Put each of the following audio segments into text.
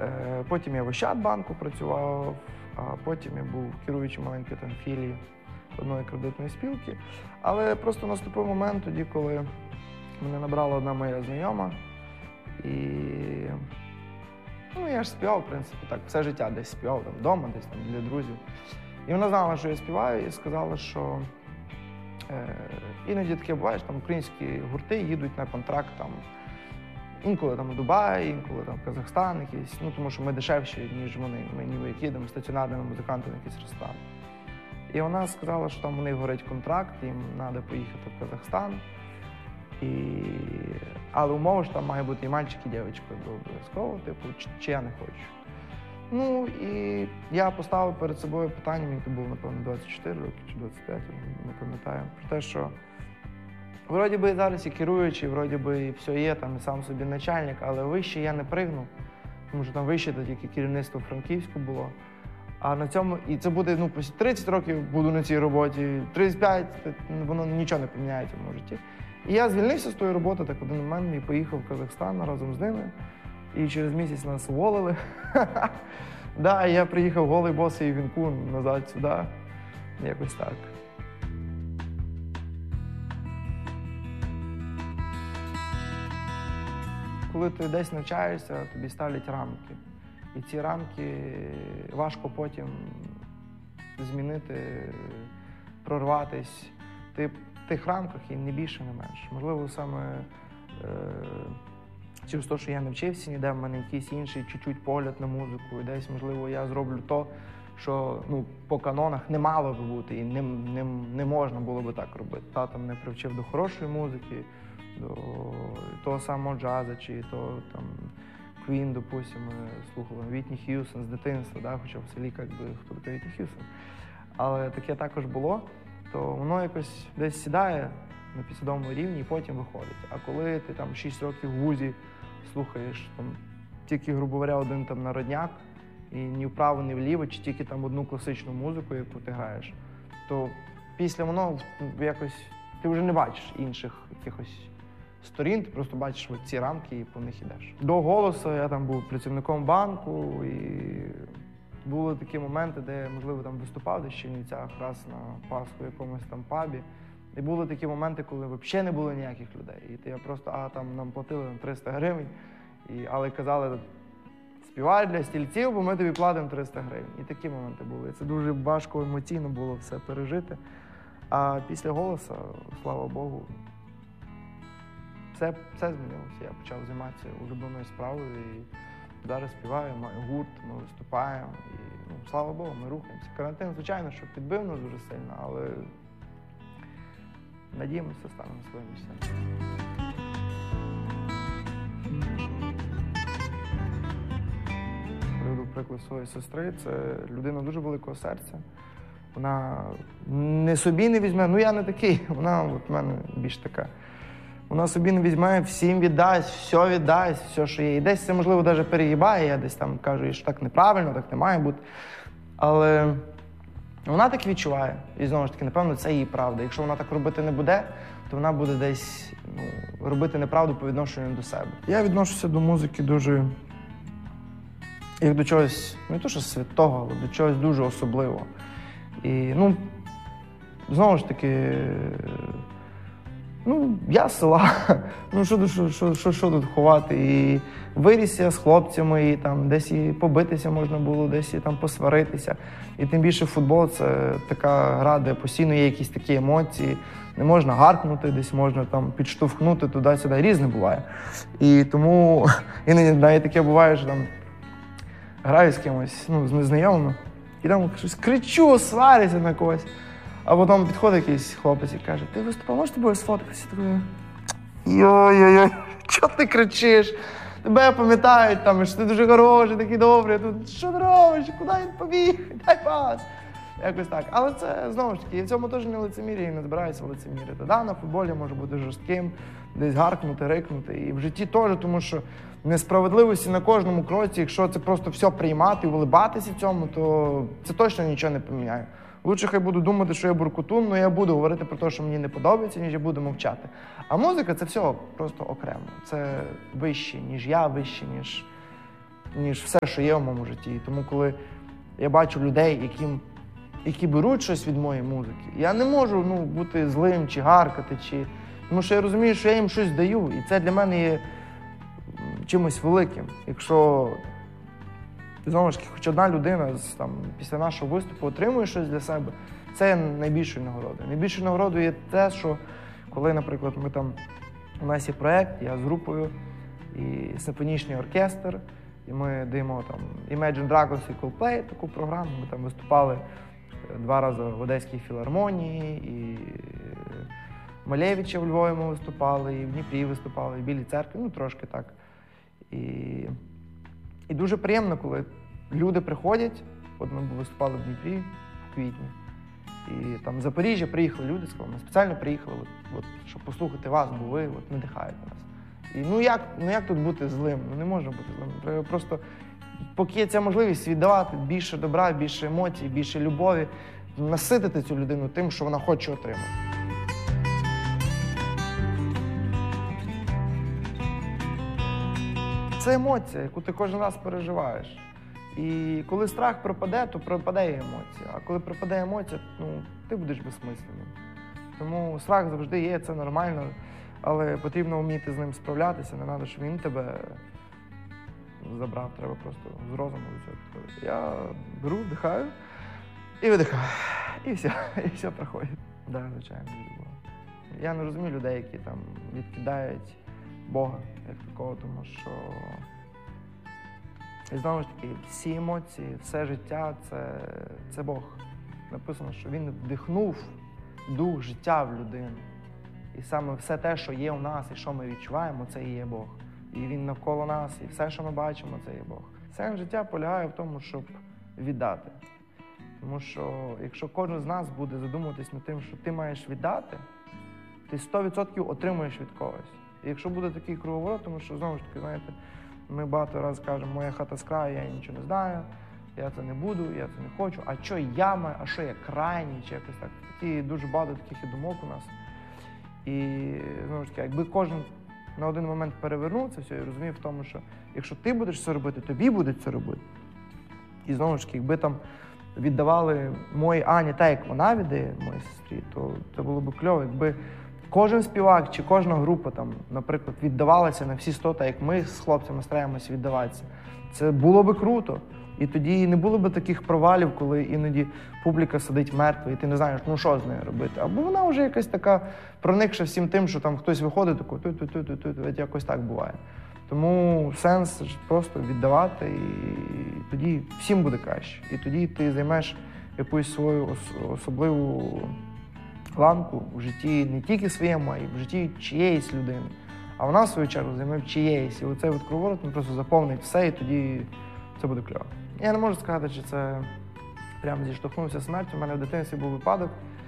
Потім я в Ощадбанку працював, а потім я був керуючим маленької там філії одної кредитної спілки. Але просто наступив момент тоді, коли мене набрала одна моя знайома. І я ж співав, в принципі, так, все життя десь співав, там, вдома, десь там, для друзів. І вона знала, що я співаю, і сказала, що іноді таке буває, що там українські гурти їдуть на контракт там, інколи там у Дубай, інколи там в Казахстан якийсь, тому що ми дешевші, ніж вони. Ми ніби як їдемо стаціонарними музикантами на якийсь ресторан. І вона сказала, що там у них горить контракт, їм треба поїхати в Казахстан. Але умова, що там має бути і мальчик, і дівчинка обов'язково, чи я не хочу. І я поставив перед собою питання, мені було, напевно, 24 роки чи 25, не пам'ятаю, про те, що вроді би зараз і керуючий, вроді би і все є, там і сам собі начальник, але вище я не пригну, тому що там вище тільки керівництво Франківську було. А на цьому, і це буде, 30 років буду на цій роботі, 35, воно нічого не поміняється в моєму житті. І я звільнився з тої роботи так один момент і поїхав в Казахстан разом з ними. І через місяць нас уволили. Я приїхав голий, босий і вінку назад сюди. Якось так. Коли ти десь навчаєшся, тобі ставлять рамки. І ці рамки важко потім змінити, прорватись. Ти в тих рамках і не більше, не менше. Можливо, саме через те, що я не вчився ніде, в мене якийсь інший чуть-чуть погляд на музику. І десь, можливо, я зроблю то, що по канонах не мало би бути і не можна було би так робити. Тато мене привчив до хорошої музики, до того самого джазу, чи то там Queen, допустимо, слухали Вітні Х'юстон з дитинства, хоча в селі, хто такий Вітні Х'юстон. Але таке також було, то воно якось десь сідає на підсвідомому рівні і потім виходить. А коли ти там 6 років в вузі слухаєш там тільки, грубо говоря, один там народняк, і ні вправо, ні вліво, чи тільки там одну класичну музику, яку ти граєш, то після воно якось ти вже не бачиш інших якихось сторін, ти просто бачиш ці рамки і по них ідеш. До «Голосу» я там був працівником банку, і були такі моменти, де я, можливо, там виступав десь в Чернівцях раз на Пасху в якомусь там пабі. І були такі моменти, коли взагалі не було ніяких людей. І я просто, там нам платили 300 гривень, але казали, співай для стільців, бо ми тобі платимо 300 гривень. І такі моменти були. І це дуже важко емоційно було все пережити. А після «Голосу», слава Богу, все змінилося. Я почав займатися улюбленою справою і зараз співаю, маю гурт, ми виступаємо. І, слава Богу, ми рухаємося. Карантин, звичайно, що підбив нас дуже сильно, але надіємося, стане на своє місце. Приведу приклад своєї сестри. Це людина дуже великого серця. Вона не собі не візьме, я не такий, вона в мене більш така. Вона собі не візьме, всім віддасть, все, що є. І десь це, можливо, навіть перегибає, я десь там кажу, що так неправильно, так не має бути. Але вона так відчуває. І знову ж таки, напевно, це її правда. Якщо вона так робити не буде, то вона буде десь робити неправду по відношенню до себе. Я відношуся до музики дуже, як до чогось, не то що святого, але до чогось дуже особливого. І, знову ж таки, я з села, що тут ховати. І виріс я з хлопцями, і там десь і побитися можна було, десь і там посваритися. І тим більше футбол – це така гра, де постійно є якісь такі емоції. Не можна гаркнути, десь можна там підштовхнути туди-сюди, різне буває. І тому іноді навіть таке буває, що там граю з кимось, з незнайомими, і там щось кричу, сварюся на когось. А потім підходить якийсь хлопець і каже: ти виступав, можеш з тобою сфоткатися? Такою: йой-йой-йой, чого ти кричиш? Тебе пам'ятають, там, що ти дуже хороший, такий добрий, тут що ти робиш, куди він побіг, дай пас. Якось так. Але це, знову ж таки, і в цьому теж не лицемір'я, і не збираюся лицемірити. На футболі може бути жорстким, десь гаркнути, рикнути. І в житті теж, тому що несправедливості на кожному кроці, якщо це просто все приймати і улибатися цьому, то це точно нічого не поміняє. Лучше хай буду думати, що я буркутун, але я буду говорити про те, що мені не подобається, ніж я буду мовчати. А музика – це все просто окремо. Це вище, ніж я, вище, ніж ніж все, що є в моєму житті. І тому, коли я бачу людей, які беруть щось від моєї музики, я не можу бути злим чи гаркати, тому що я розумію, що я їм щось даю, і це для мене є чимось великим. Якщо, знову ж таки, хоч одна людина після нашого виступу отримує щось для себе, це є найбільшою нагородою. Найбільшою нагородою є те, що коли, наприклад, у нас є проєкт, я з групою, і симфонічний оркестр, і ми даємо Imagine Dragons і Coldplay, таку програму, ми там виступали 2 рази в Одеській філармонії, і Малевича в Львові ми виступали, і в Дніпрі виступали, і в Білій церкві, трошки так. І дуже приємно, коли люди приходять, от ми виступали в Дніпрі в квітні, і там з Запоріжжя приїхали люди, сказали, ми спеціально приїхали, щоб послухати вас, бо ви надихаєте нас. І як тут бути злим? Не можна бути злим. Треба просто, поки є ця можливість віддавати більше добра, більше емоцій, більше любові, наситити цю людину тим, що вона хоче отримати. Це емоція, яку ти кожен раз переживаєш. І коли страх пропаде, то пропаде і емоція. А коли пропаде емоція, ти будеш безсмисленним. Тому страх завжди є, це нормально, але потрібно вміти з ним справлятися, не треба, щоб він тебе забрав, треба просто з розуму до цього підходити. Я беру, вдихаю і видихаю, і все проходить. Так, звичайно, дуже. Я не розумію людей, які відкидають Бога як такого, тому що, і знову ж таки, всі емоції, все життя – це Бог. Написано, що Він вдихнув дух життя в людину. І саме все те, що є у нас і що ми відчуваємо, це і є Бог. І Він навколо нас, і все, що ми бачимо, це є Бог. Сенс життя полягає в тому, щоб віддати. Тому що якщо кожен з нас буде задумуватись над тим, що ти маєш віддати, ти 100% отримуєш від когось. І якщо буде такий круговорот, тому що, знову ж таки, знаєте, ми багато разів кажемо, моя хата з краю, я нічого не знаю, я це не буду, я це не хочу, а що я маю, а що я крайній, чи якось так. Такі дуже багато таких і думок у нас. І, знову ж таки, якби кожен на один момент перевернув це все і розумів в тому, що якщо ти будеш це робити, тобі будуть це робити. І, знову ж таки, якби там віддавали моїй Ані так, як вона віддає моїй сестрі, то це було б кльово, якби кожен співак чи кожна група, наприклад, віддавалася на всі 100, так як ми з хлопцями стараємося віддаватися. Це було б круто. І тоді не було б таких провалів, коли іноді публіка сидить мертва, і ти не знаєш, що з нею робити. Або вона вже якась така проникша всім тим, що там хтось виходить, такий, якось так буває. Тому сенс просто віддавати, і тоді всім буде краще. І тоді ти займеш якусь свою особливу ланку в житті не тільки своєму, а й в житті чиєїсь людини. А вона, в свою чергу, займе чиєїсь. І оцей круговорот просто заповнить все, і тоді це буде кльово. Я не можу сказати, чи це прямо зіштовхнувся з смертю. У мене в дитинстві був випадок.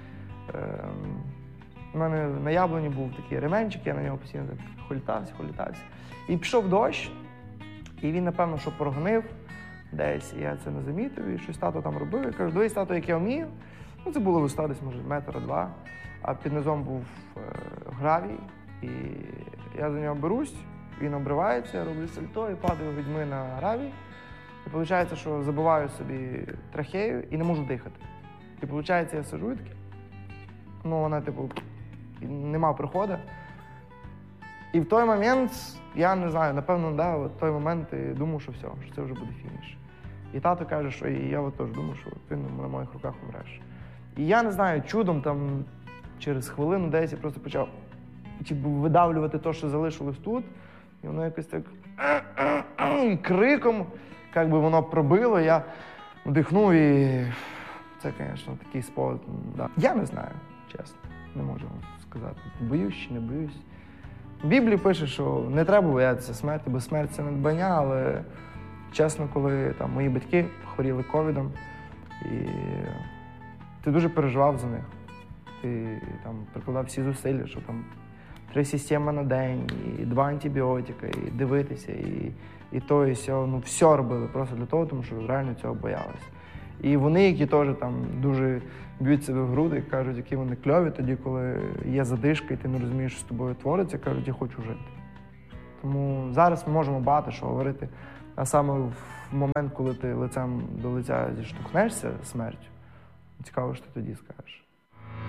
У мене на яблуні був такий ременчик, я на нього постійно холітався. І пішов дощ, і він, напевно, що прогнив десь, і я це не замітив, і щось тато там робив. Я кажу, дивись, тато, як я вмію. Це було висота десь, може, 1-2 метри, а під низом був гравій, і я за нього берусь, він обривається, я роблю сальто і падаю грудьми на гравій. І виходить, що забиваю собі трахею і не можу дихати. І виходить, я сиджу і таки, вона, нема проходу. І в той момент, я не знаю, напевно, в той момент я думав, що все, що це вже буде фініш. І тато каже, що і я теж думав, що ти на моїх руках умреш. І я не знаю, чудом через хвилину десь я просто почав видавлювати те, що залишилось тут. І воно якось так криком, воно пробило, я вдихнув і це, звісно, такий спогад. Да. Я не знаю, чесно, не можу вам сказати, боюсь чи не боюсь. В Біблії пише, що не треба боятися смерті, бо смерть – це надбання, але чесно, коли мої батьки хворіли ковідом, і ти дуже переживав за них. Ти прикладав всі зусилля, що 3 системи на день, і 2 антибіотика, і дивитися, і то, і сьо. Все робили просто для того, тому що реально цього боялися. І вони, які теж дуже б'ють себе в груди, кажуть, які вони кльові, тоді, коли є задишка, і ти не розумієш, що з тобою твориться, кажуть, я хочу жити. Тому зараз ми можемо багато що говорити А саме в момент, коли ти лицем до лиця зіштовхнешся з смертю, цікаво, що ти тоді скажеш.